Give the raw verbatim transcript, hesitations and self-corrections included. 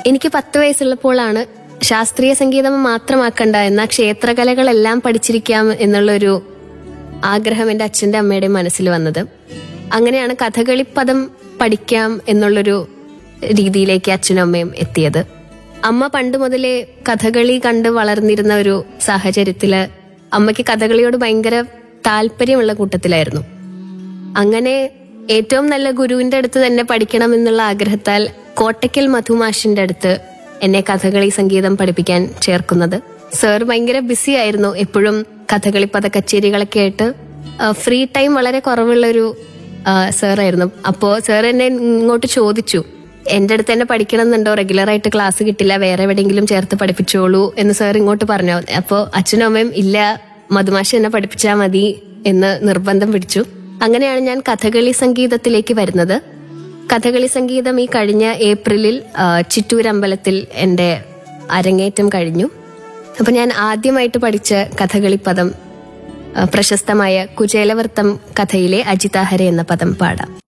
എനിക്ക് പത്ത് വയസ്സുള്ളപ്പോഴാണ് ശാസ്ത്രീയ സംഗീതം മാത്രമാക്കണ്ട എന്നാൽ ക്ഷേത്രകലകളെല്ലാം പഠിച്ചിരിക്കാം എന്നുള്ളൊരു ആഗ്രഹം എൻ്റെ അച്ഛൻ്റെ അമ്മയുടെയും മനസ്സിൽ വന്നത്. അങ്ങനെയാണ് കഥകളി പദം പഠിക്കാം എന്നുള്ളൊരു രീതിയിലേക്ക് അച്ഛനും അമ്മയും എത്തിയത്. അമ്മ പണ്ട് മുതലേ കഥകളി കണ്ട് വളർന്നിരുന്ന ഒരു സാഹചര്യത്തില് അമ്മയ്ക്ക് കഥകളിയോട് ഭയങ്കര താല്പര്യമുള്ള കൂട്ടത്തിലായിരുന്നു. അങ്ങനെ ഏറ്റവും നല്ല ഗുരുവിന്റെ അടുത്ത് തന്നെ പഠിക്കണം എന്നുള്ള ആഗ്രഹത്താൽ കോട്ടയ്ക്കൽ മധുമാഷിന്റെ അടുത്ത് എന്നെ കഥകളി സംഗീതം പഠിപ്പിക്കാൻ ചേർക്കുന്നത്. സർ ഭയങ്കര ബിസി ആയിരുന്നു. എപ്പോഴും കഥകളി പദ കച്ചേരികളൊക്കെ ആയിട്ട് ഫ്രീ ടൈം വളരെ കുറവുള്ളൊരു സാറായിരുന്നു. അപ്പോ സാർ എന്നെ ഇങ്ങോട്ട് ചോദിച്ചു, എന്റെ അടുത്ത് തന്നെ പഠിക്കണം എന്നുണ്ടോ, റെഗുലർ ആയിട്ട് ക്ലാസ് കിട്ടില്ല, വേറെ എവിടെയെങ്കിലും ചേർത്ത് പഠിപ്പിച്ചോളൂ എന്ന് സാർ ഇങ്ങോട്ട് പറഞ്ഞു. അപ്പോ അച്ഛനും അമ്മയും ഇല്ല, മധുമാഷ് എന്നെ പഠിപ്പിച്ചാൽ മതി എന്ന് നിർബന്ധം പിടിച്ചു. അങ്ങനെയാണ് ഞാൻ കഥകളി സംഗീതത്തിലേക്ക് വരുന്നത്. കഥകളി സംഗീതം ഈ കഴിഞ്ഞ ഏപ്രിലിൽ ചിറ്റൂരമ്പലത്തിൽ എൻ്റെ അരങ്ങേറ്റം കഴിഞ്ഞു. അപ്പൊ ഞാൻ ആദ്യമായിട്ട് പഠിച്ച കഥകളി പദം പ്രശസ്തമായ കുചേലവൃത്തം കഥയിലെ അജിതാഹര എന്ന പദം പാടാം.